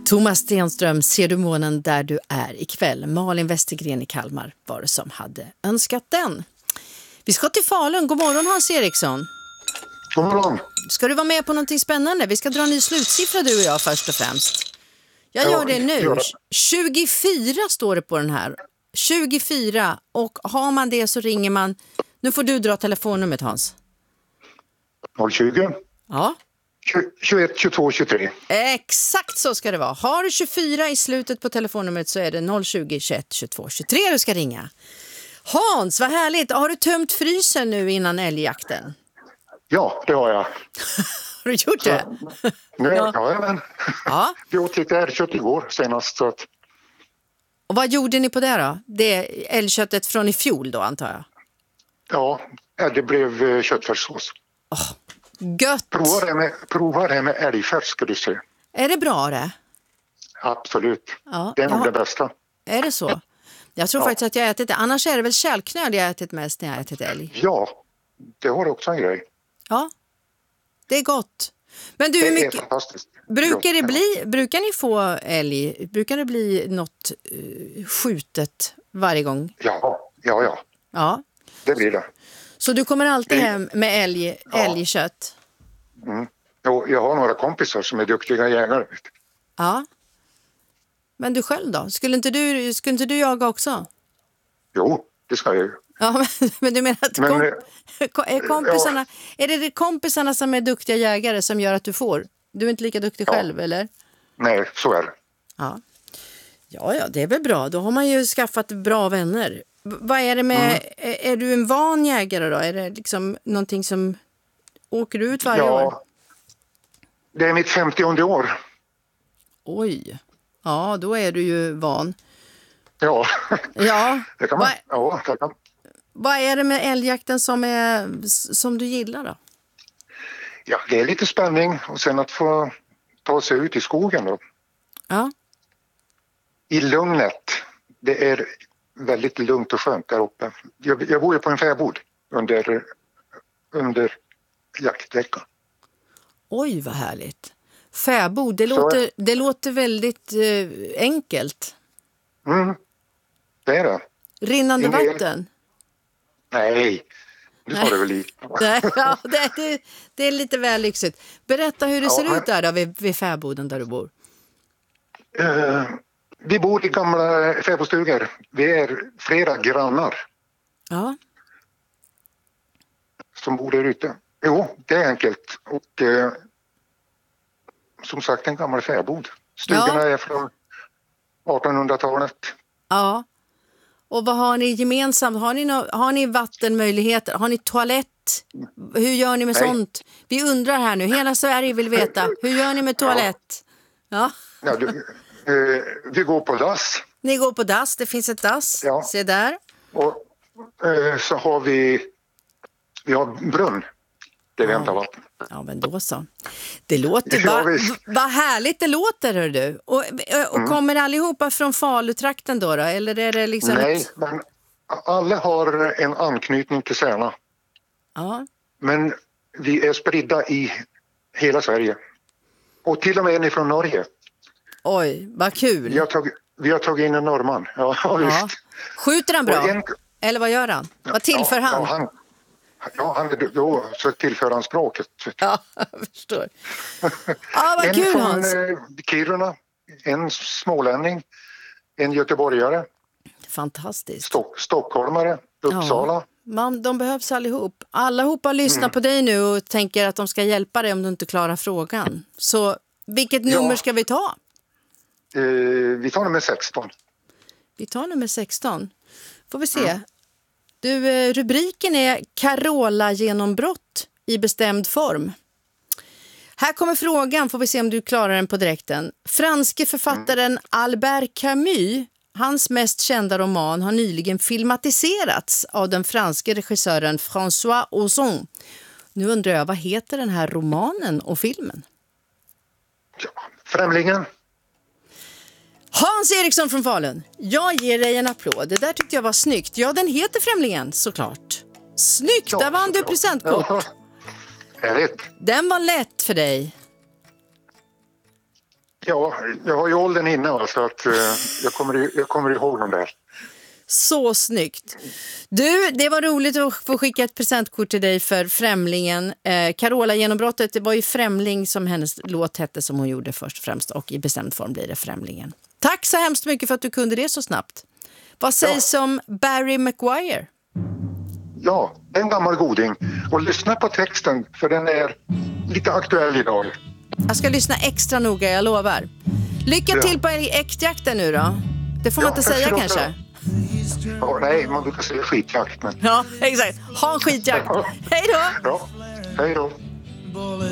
Thomas Stenström, ser du månen där du är ikväll? Malin Westergren i Kalmar var det som hade önskat den. Vi ska till Falun. God morgon Hans Eriksson. God morgon. Ska du vara med på någonting spännande? Vi ska dra en ny slutsiffra du och jag först och främst. Jag gör det nu. 24 står det på den här. 24, och har man det så ringer man. Nu får du dra telefonnumret Hans. 020. Ja. 21 22 23. Exakt så ska det vara. Har du 24 i slutet på telefonnumret så är det 020 21 22 23 du ska ringa. Hans, vad härligt. Har du tömt frysen nu innan älgjakten? Ja, det har jag. Har du gjort det? Ja, men. Ja. Vi åt lite älgkött igår senast. Så att... Och vad gjorde ni på det då? Det är älgköttet från i fjol då antar jag? Ja, det blev köttfärssås. Gött! Prova det med älgfärs ska du se. Är det bra det? Absolut. Ja, det är nog det bästa. Är det så? Jag tror faktiskt att jag ätit det. Annars är det väl kärlknöl jag ätit mest när jag ätit älg. Ja, det har också en grej. Ja, det är gott. Men du, hur mycket... Det är fantastiskt. Brukar ni få älg? Brukar det bli något skjutet varje gång? Ja. Det blir det. Så du kommer alltid hem med älgkött? Mm. Jag har några kompisar som är duktiga jägare. Ja. Men du själv då? Skulle inte du jaga också? Jo, det ska jag ju. Ja, men du menar att är kompisarna, är det kompisarna som är duktiga jägare som gör att du får? Du är inte lika duktig själv, eller? Nej, så är det. Ja, det är väl bra. Då har man ju skaffat bra vänner. Vad är det med, är du en van jägare då? Är det liksom någonting som åker ut varje år? Det är mitt 50:e år. Oj, ja då är du ju van. Ja, det kan man. Vad är det med älgjakten som du gillar då? Ja, det är lite spänning och sen att få ta sig ut i skogen då. Ja. I lugnet. Det är väldigt lugnt och skönt där uppe. Jag bor ju på en fäbod under jaktveckan. Oj, vad härligt. Fäbod, det låter väldigt enkelt. Det är det. Rinnande vatten? Nej, nu tar det väl i. Ja, det är lite väl lyxigt. Berätta hur det ser ut där då, vid fäboden där du bor. Vi bor i gamla fäbodstugor. Vi är flera grannar. Ja. Som bor där ute. Jo, det är enkelt. Och som sagt en gammal fäbod. Stugorna är från 1800-talet. Ja. Och vad har ni gemensamt? Har ni vattenmöjligheter? Har ni toalett? Hur gör ni med sånt? Vi undrar här nu. Hela Sverige vill veta. Hur gör ni med toalett? Ja. Vi går på dass. Ni går på dass. Det finns ett dass. Ja. Se där. Och så har vi har brunn. Det väntar vatten. Ja, men då så. Det låter vad härligt det låter, hör du. Och kommer allihopa från Falutrakten då? Eller är det liksom... Nej, men alla har en anknytning till Särna. Ja. Men vi är spridda i hela Sverige. Och till och med en från Norge. Oj, vad kul. Vi har tagit in en norrman. Ja, visst. Skjuter han bra? Eller vad gör han? Vad tillför han? Då så tillför han språket. Ja, jag förstår. Vad kul, Hans. En från Kiruna, en smålänning, en göteborgare. Fantastiskt. Stockholmare, Uppsala. De behövs allihop. Allihopa lyssnar på dig nu och tänker att de ska hjälpa dig om du inte klarar frågan. Så vilket nummer ska vi ta? Vi tar nummer 16. Vi tar nummer 16. Får vi se. Du, rubriken är Carola-genombrott i bestämd form. Här kommer frågan, får vi se om du klarar den på direkten. Franske författaren Albert Camus, hans mest kända roman har nyligen filmatiserats av den franske regissören François Ozon. Nu undrar jag, vad heter den här romanen och filmen? Främlingen. Hans Eriksson från Falun, jag ger dig en applåd. Det där tyckte jag var snyggt. Ja, den heter Främlingen, såklart. Snyggt, där vann du presentkort. Härligt. Den var lätt för dig. Ja, jag har ju åldern inne va, så att jag kommer ihåg dem där. Så snyggt. Du, det var roligt att få skicka ett presentkort till dig för Främlingen. Carola genombrottet, det var ju Främling som hennes låt hette som hon gjorde först och främst. Och i bestämd form blir det Främlingen. Tack så hemskt mycket för att du kunde det så snabbt. Vad sägs om Barry McGuire? Ja, en gammal goding. Och lyssna på texten för den är lite aktuell idag. Jag ska lyssna extra noga, jag lovar. Lycka till på äktjakten nu då. Det får man inte säga kanske. Ja, nej, man brukar säga skitjakt. Men... Ja, exakt. Ha en skitjakt. Hej då! Ja, hej då.